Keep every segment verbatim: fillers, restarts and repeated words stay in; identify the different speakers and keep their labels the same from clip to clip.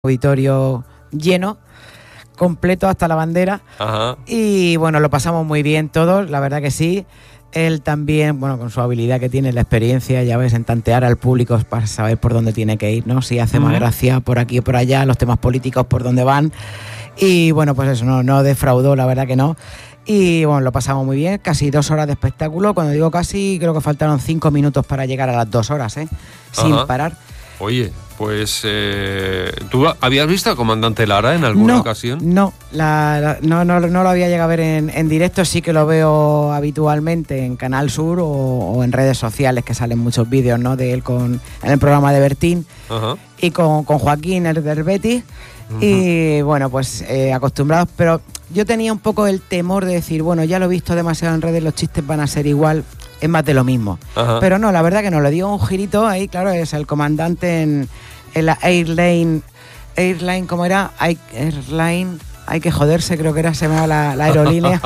Speaker 1: auditorio lleno, completo hasta la bandera.
Speaker 2: Ajá.
Speaker 1: Y bueno, lo pasamos muy bien todos, la verdad que sí. Él también, bueno, con su habilidad que tiene, la experiencia, ya ves, en tantear al público para saber por dónde tiene que ir, ¿no? Si hace uh-huh. más gracia por aquí o por allá, los temas políticos por dónde van. Y bueno, pues eso, no, no defraudó, la verdad que no. Y bueno, lo pasamos muy bien, casi dos horas de espectáculo. Cuando digo casi, creo que faltaron cinco minutos para llegar a las dos horas, ¿eh? Sin
Speaker 2: Ajá.
Speaker 1: parar.
Speaker 2: Oye, pues eh, ¿tú habías visto a Comandante Lara en alguna
Speaker 1: no,
Speaker 2: ocasión?
Speaker 1: No, la, la, no, no, no lo había llegado a ver en, en directo, sí que lo veo habitualmente en Canal Sur o, o en redes sociales, que salen muchos vídeos, ¿no?, de él con, en el programa de Bertín. Ajá. Y con, con Joaquín, el del Betis. Uh-huh. Y bueno, pues eh, acostumbrados, pero yo tenía un poco el temor de decir, bueno, ya lo he visto demasiado en redes, los chistes van a ser igual, es más de lo mismo. Ajá. Pero no, la verdad que no, le dio un girito ahí, claro, es el comandante en, en la Airline, Airline, ¿cómo era? Airline, hay que joderse, creo que era, se me va la, la aerolínea.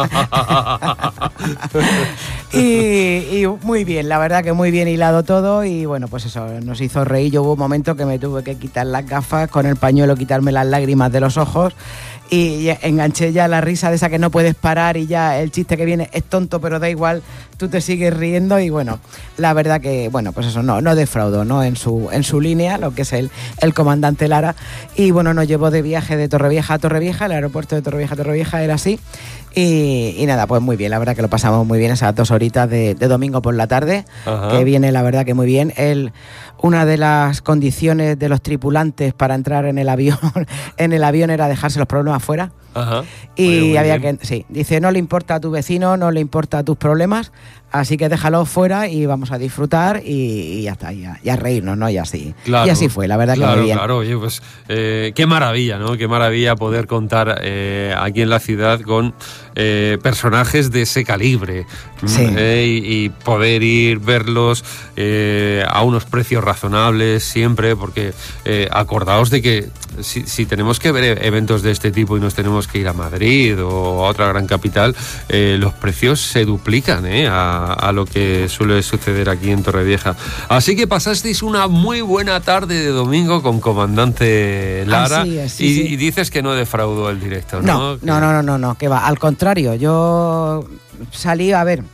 Speaker 1: y, y muy bien, la verdad que muy bien hilado todo y bueno, pues eso, nos hizo reír. Yo hubo un momento que me tuve que quitar las gafas, con el pañuelo quitarme las lágrimas de los ojos y enganché ya la risa de esa que no puedes parar y ya el chiste que viene es tonto, pero da igual, tú te sigues riendo y bueno, la verdad que, bueno, pues eso, no, no defraudó, ¿no? En su, en su línea, lo que es el, el comandante Lara. Y bueno, nos llevó de viaje de Torrevieja a Torrevieja, el aeropuerto de Torrevieja a Torrevieja era así. Y, y nada, pues muy bien, la verdad que lo pasamos muy bien esas dos horitas de, de domingo por la tarde. Ajá. Que viene la verdad que muy bien. Él, una de las condiciones de los tripulantes para entrar en el avión, en el avión era dejarse los problemas fuera. Ajá. Y Oye, había bien. que, sí, dice, no le importa a tu vecino, no le importa a tus problemas, así que déjalo fuera y vamos a disfrutar y, y ya está, y a, y a reírnos, ¿no? Y así,
Speaker 2: claro,
Speaker 1: y así fue, la verdad
Speaker 2: claro,
Speaker 1: que muy bien.
Speaker 2: Claro, oye, pues eh, qué maravilla, ¿no? Qué maravilla poder contar eh, aquí en la ciudad con eh, personajes de ese calibre.
Speaker 1: Sí.
Speaker 2: Eh, y, y poder ir, verlos eh, a unos precios razonables siempre, porque eh, acordaos de que si, si tenemos que ver eventos de este tipo y nos tenemos que ir a Madrid o a otra gran capital, eh, los precios se duplican eh, a, a lo que suele suceder aquí en Torrevieja. Así que pasasteis una muy buena tarde de domingo con Comandante Lara.
Speaker 1: Así es, sí,
Speaker 2: y,
Speaker 1: sí.
Speaker 2: y dices que no defraudó el directo, ¿no?
Speaker 1: No, no, no, no, no, no, que va, al contrario, yo salí, a ver,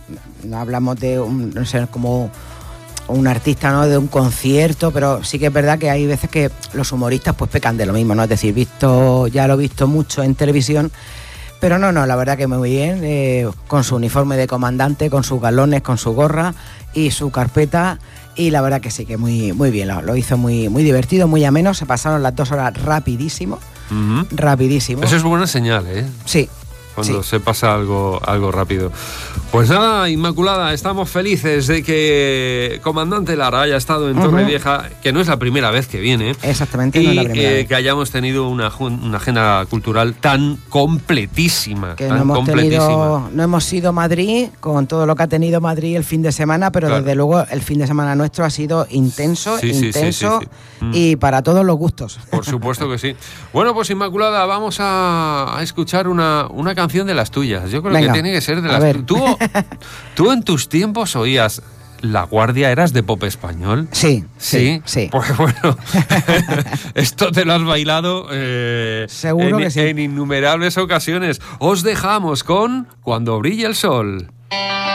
Speaker 1: no hablamos de un, no sé, como un artista, ¿no?, de un concierto, pero sí que es verdad que hay veces que los humoristas pues pecan de lo mismo, ¿no? Es decir, visto, ya lo he visto mucho en televisión, pero no, no, la verdad que muy bien, eh, con su uniforme de comandante, con sus galones, con su gorra y su carpeta, y la verdad que sí, que muy, muy bien, lo, lo hizo muy, muy divertido, muy ameno, se pasaron las dos horas rapidísimo, uh-huh. rapidísimo.
Speaker 2: Eso es buena señal, ¿eh?
Speaker 1: Sí.
Speaker 2: Cuando
Speaker 1: sí.
Speaker 2: se pasa algo, algo rápido. Pues nada, Inmaculada, estamos felices de que Comandante Lara haya estado en uh-huh. Torrevieja, que no es la primera vez que viene.
Speaker 1: Exactamente,
Speaker 2: y
Speaker 1: no es la primera
Speaker 2: eh,
Speaker 1: vez.
Speaker 2: que hayamos tenido una, una agenda cultural tan completísima.
Speaker 1: Que
Speaker 2: tan
Speaker 1: no, hemos
Speaker 2: completísima.
Speaker 1: Tenido, no hemos ido a Madrid con todo lo que ha tenido Madrid el fin de semana, pero claro. desde luego el fin de semana nuestro ha sido intenso,
Speaker 2: sí,
Speaker 1: intenso
Speaker 2: sí, sí, sí, sí. Mm.
Speaker 1: y para todos los gustos.
Speaker 2: Por supuesto que sí. Bueno, pues Inmaculada, vamos a, a escuchar una, una canción de las tuyas. Yo creo
Speaker 1: Venga,
Speaker 2: que tiene que ser de las tuyas. ¿Tú, tú en tus tiempos oías La Guardia? ¿Eras de pop español?
Speaker 1: Sí, sí,
Speaker 2: sí.
Speaker 1: sí.
Speaker 2: Pues bueno, esto te lo has bailado eh,
Speaker 1: seguro
Speaker 2: en,
Speaker 1: que sí.
Speaker 2: en innumerables ocasiones. Os dejamos con Cuando brille el sol.